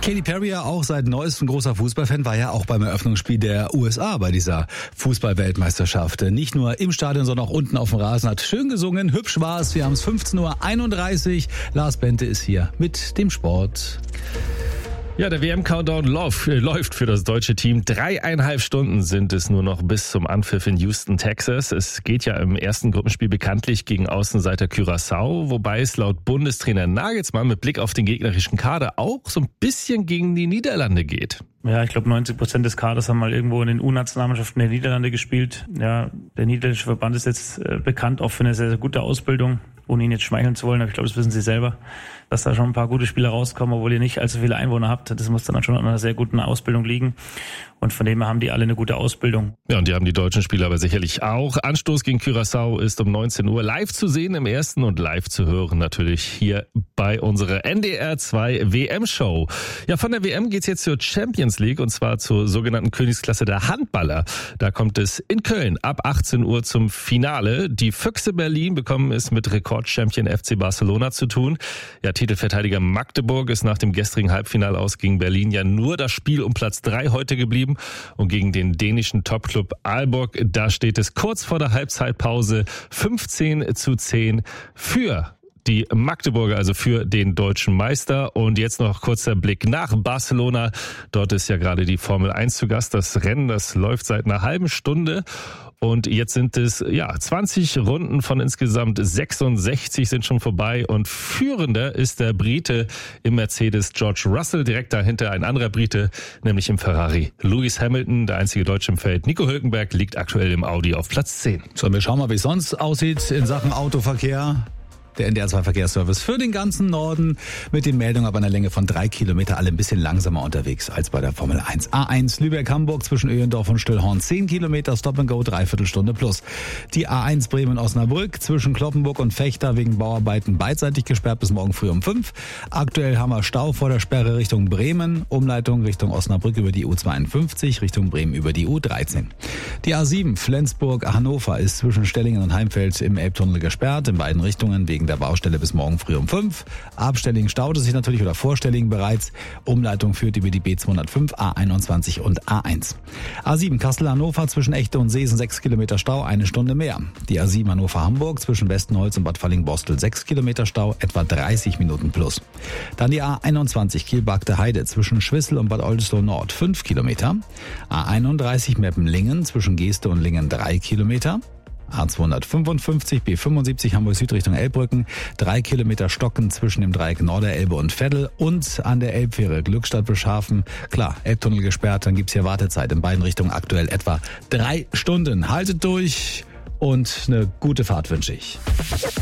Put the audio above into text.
Katy Perry, ja auch seit neuestem großer Fußballfan, war ja auch beim Eröffnungsspiel der USA bei dieser Fußball-Weltmeisterschaft. Nicht nur im Stadion, sondern auch unten auf dem Rasen. Hat schön gesungen, hübsch war's. Wir haben es 15:31 Uhr. Lars Bente ist hier mit dem Sport. Ja, der WM-Countdown läuft für das deutsche Team. 3,5 Stunden sind es nur noch bis zum Anpfiff in Houston, Texas. Es geht ja im ersten Gruppenspiel bekanntlich gegen Außenseiter Curaçao, wobei es laut Bundestrainer Nagelsmann mit Blick auf den gegnerischen Kader auch so ein bisschen gegen die Niederlande geht. Ja, ich glaube 90% des Kaders haben mal irgendwo in den U-Nationalmannschaften der Niederlande gespielt. Ja, der niederländische Verband ist jetzt bekannt auch für eine sehr, sehr gute Ausbildung. Ohne ihn jetzt schmeicheln zu wollen, aber ich glaube, das wissen Sie selber, dass da schon ein paar gute Spieler rauskommen, obwohl ihr nicht allzu viele Einwohner habt. Das muss dann schon an einer sehr guten Ausbildung liegen. Und von dem her haben die alle eine gute Ausbildung. Ja, und die haben die deutschen Spieler aber sicherlich auch. Anstoß gegen Curaçao ist um 19 Uhr live zu sehen im ersten und live zu hören natürlich hier bei unserer NDR 2 WM-Show. Ja, von der WM geht's jetzt zur Champions League und zwar zur sogenannten Königsklasse der Handballer. Da kommt es in Köln ab 18 Uhr zum Finale. Die Füchse Berlin bekommen es mit Rekordchampion FC Barcelona zu tun. Ja, Titelverteidiger Magdeburg ist nach dem gestrigen Halbfinale aus gegen Berlin ja nur das Spiel um Platz 3 heute geblieben. Und gegen den dänischen Topclub Aalborg, da steht es kurz vor der Halbzeitpause 15:10 für die Magdeburger, also für den deutschen Meister. Und jetzt noch kurzer Blick nach Barcelona. Dort ist ja gerade die Formel 1 zu Gast. Das Rennen, das läuft seit einer halben Stunde. Und jetzt sind es 20 Runden von insgesamt 66 sind schon vorbei. Und führender ist der Brite im Mercedes George Russell. Direkt dahinter ein anderer Brite, nämlich im Ferrari Lewis Hamilton. Der einzige Deutsche im Feld, Nico Hülkenberg, liegt aktuell im Audi auf Platz 10. So, wir schauen mal, wie es sonst aussieht in Sachen Autoverkehr. Der NDR 2 Verkehrsservice für den ganzen Norden mit den Meldungen ab einer Länge von 3 Kilometer, alle ein bisschen langsamer unterwegs als bei der Formel 1. A1 Lübeck-Hamburg zwischen Öhendorf und Stillhorn 10 Kilometer, Stop and Go, Dreiviertelstunde plus. Die A1 Bremen-Osnabrück zwischen Kloppenburg und Vechta wegen Bauarbeiten beidseitig gesperrt bis morgen früh um 5. Aktuell haben wir Stau vor der Sperre Richtung Bremen, Umleitung Richtung Osnabrück über die U52, Richtung Bremen über die U13. Die A7 Flensburg-Hannover ist zwischen Stellingen und Heimfeld im Elbtunnel gesperrt, in beiden Richtungen wegen der Baustelle bis morgen früh um 5. Ab Stellingen staute sich natürlich oder vor Stellingen bereits. Umleitung führt über die B205, A21 und A1. A7 Kassel-Hannover zwischen Echte und Seesen 6 Kilometer Stau, 1 Stunde mehr. Die A7 Hannover-Hamburg zwischen Westenholz und Bad Falling-Borstel 6 Kilometer Stau, etwa 30 Minuten plus. Dann die A21 Kiel-Bagde Heide zwischen Schwissel und Bad Oldesloe Nord 5 Kilometer. A31 Meppen-Lingen zwischen Geeste und Lingen 3 Kilometer. A255 B75 Hamburg Süd Richtung Elbbrücken, 3 Kilometer Stocken zwischen dem Dreieck Norderelbe und Veddel und an der Elbfähre Glückstadt-Beschhafen. Klar, Elbtunnel gesperrt, dann gibt's hier Wartezeit in beiden Richtungen aktuell etwa 3 Stunden. Haltet durch und eine gute Fahrt wünsche ich.